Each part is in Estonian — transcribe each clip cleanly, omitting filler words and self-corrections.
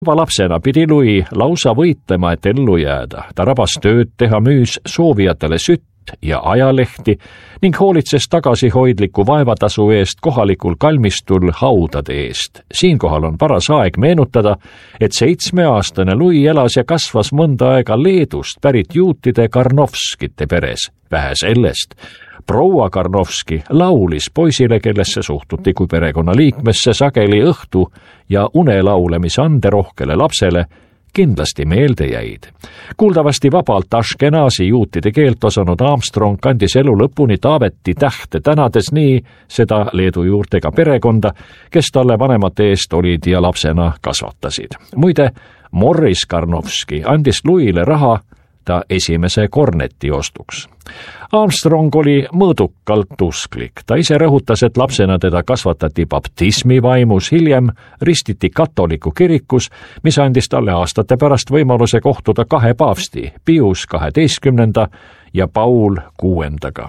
Lapsena pidi Louis lausa võitlema, et ellu jääda. Ta rabas tööd teha, müüs soovijatele sütt ja ajalehti ning hoolitses tagasihoidliku vaevatasu eest kohalikul kalmistul haudade eest. Siinkohal on paras aeg meenutada, et 7-aastane Louis elas ja kasvas mõnda aega Leedust pärit juutide Karnovskite peres. Vähe sellest, proua Karnovski laulis poisile, kellesse suhtuti kui perekonnaliikmesse sageli õhtu ja unelaule, mis anderohkele lapsele kindlasti meelde jäid. Kuuldavasti vabalt Ashkenazi juutide keelt osanud Armstrong kandis elu lõpuni Taaveti tähte, tänades nii seda Leedu juurtega perekonda, kes talle vanemate eest olid ja lapsena kasvatasid. Muide, Morris Karnovski andis Louis'le raha ta esimese korneti ostuks. Armstrong oli mõõdukalt usklik. Ta ise rõhutas, et lapsena teda kasvatati baptismi vaimus, hiljem ristiti katoliku kirikus, mis andis talle aastate pärast võimaluse kohtuda 2 paavsti, Pius 12. ja Paul 6.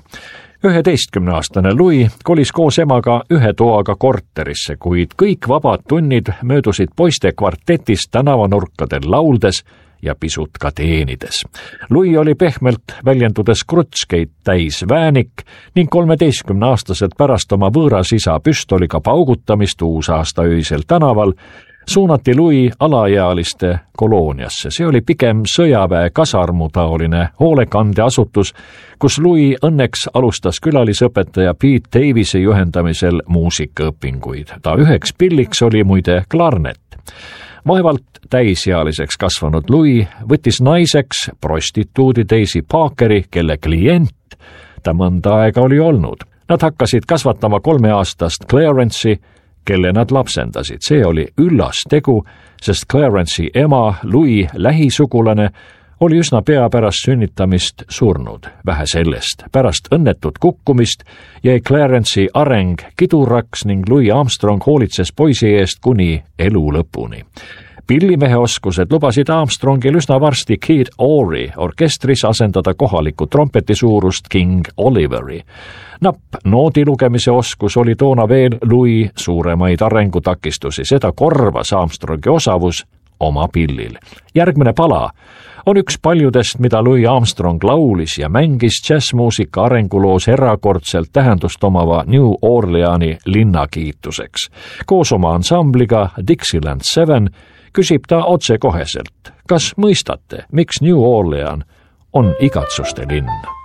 11-aastane Louis kolis koos emaga 1 toaga korterisse, kuid kõik vabad tunnid möödusid poiste kvartetist tänavanurkadel lauldes ja pisut ka teenides. Louis oli pehmelt väljendudes krutskeid täis väänik ning 13-aastaselt pärast oma võõras isa püstoliga paugutamist uusaasta öisel tänaval suunati Louis alaealiste kolooniasse. See oli pigem sõjaväe kasarmutaoline hoolekandeasutus, kus Louis õnneks alustas külalisõpetaja Pete Davise juhendamisel muusikaõpinguid. Ta üheks pilliks oli muide klarnet. Vaevalt täisealiseks kasvanud Louis võttis naiseks prostituudi Daisy Parkeri, kelle klient ta mõnda aega oli olnud. Nad hakkasid kasvatama 3-aastast Clarence'i, kelle nad lapsendasid. See oli üllas tegu, sest Clarence'i ema, Louis lähisugulane, oli üsna pea pärast sünnitamist surnud. Vähe sellest, pärast õnnetut kukkumist jäi Clarence'i areng kiduraks ning Louis Armstrong hoolitses poisi eest kuni elu lõpuni. Pillimehe oskused lubasid Armstrongil üsna varsti Kid Ory orkestris asendada kohalikku trompeti suurust King Oliveri. Napp noodi lugemise oskus oli toona veel Louis suuremaid arengutakistusi, seda korvas Armstrongi osavus oma pillil. Järgmine pala on üks paljudest, mida Louis Armstrong laulis ja mängis džässmuusika arenguloos erakordselt tähendust omava New Orleani linna kiituseks. Koos oma ansambliga Dixieland 7 küsib ta otsekoheselt, kas mõistate, miks New Orleans on igatsuste linn?